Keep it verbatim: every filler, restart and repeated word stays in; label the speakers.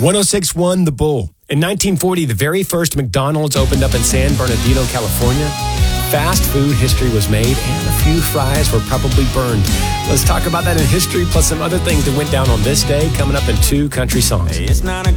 Speaker 1: one oh six point one The Bull. In nineteen forty, the very first McDonald's opened up in San Bernardino, California. Fast food history was made, and a few fries were probably burned. Let's talk about that in history, plus some other things that went down on this day, coming up in two country songs.
Speaker 2: Hey, it's not a